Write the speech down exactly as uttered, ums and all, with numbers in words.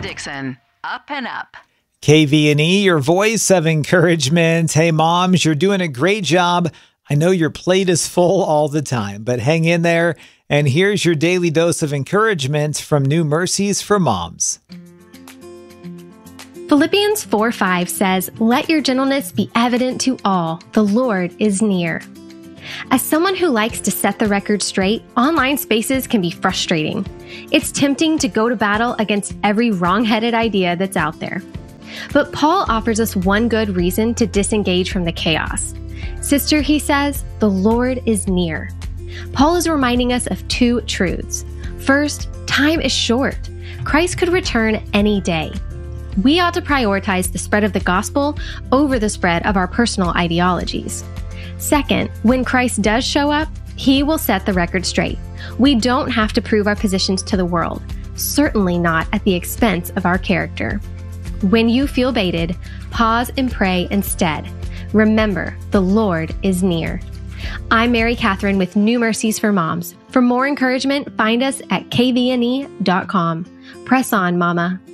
and Dixon, up and up. K V and E, your voice of encouragement. Hey, moms, you're doing a great job. I know your plate is full all the time, but hang in there. And here's your daily dose of encouragement from New Mercies for Moms. Philippians four five says, "Let your gentleness be evident to all. The Lord is near." As someone who likes to set the record straight, online spaces can be frustrating. It's tempting to go to battle against every wrong-headed idea that's out there. But Paul offers us one good reason to disengage from the chaos. Sister, he says, the Lord is near. Paul is reminding us of two truths. First, time is short. Christ could return any day. We ought to prioritize the spread of the gospel over the spread of our personal ideologies. Second, when Christ does show up, he will set the record straight. We don't have to prove our positions to the world, certainly not at the expense of our character. When you feel baited, pause and pray instead. Remember, the Lord is near. I'm Mary Catherine with New Mercies for Moms. For more encouragement, find us at k v n e dot com. Press on, Mama.